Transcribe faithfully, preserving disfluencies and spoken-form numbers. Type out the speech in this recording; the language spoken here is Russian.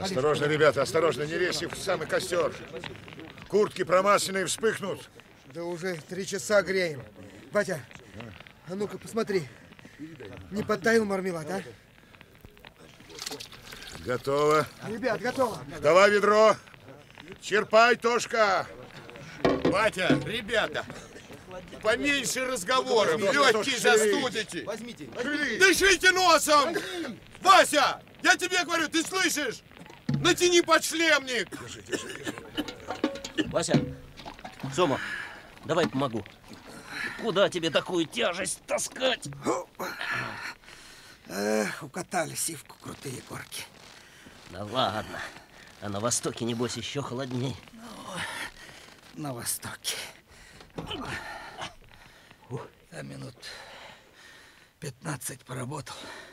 Осторожно, ребята, осторожно, не лезьте в самый костер. Куртки промасленные вспыхнут. Да уже три часа греем. Батя, а ну-ка посмотри, не подтаял мармелад, а? Готово. Ребят, готово. Давай ведро. Черпай, Тошка. Батя, ребята, поменьше разговоров, легкие застудите. Возьмите. Дышите носом! Вася, я тебе говорю, ты слышишь? Натяни подшлемник. Вася, Сома, давай помогу. Куда тебе такую тяжесть таскать? Эх, укатали сивку крутые горки. Да ладно. А на востоке, небось, еще холодней. Ну, на востоке. А минут пятнадцать поработал.